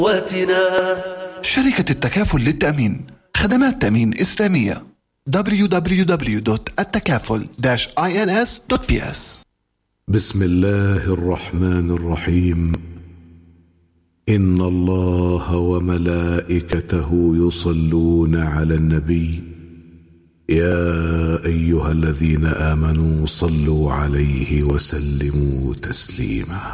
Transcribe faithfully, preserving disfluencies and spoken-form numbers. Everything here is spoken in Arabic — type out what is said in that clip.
شركة التكافل للتأمين، خدمات تأمين إسلامية. دبليو دبليو دبليو دوت التكافل داش آي إن إس دوت بي إس. بسم الله الرحمن الرحيم. إن الله وملائكته يصلون على النبي، يا أيها الذين آمنوا صلوا عليه وسلموا تسليما.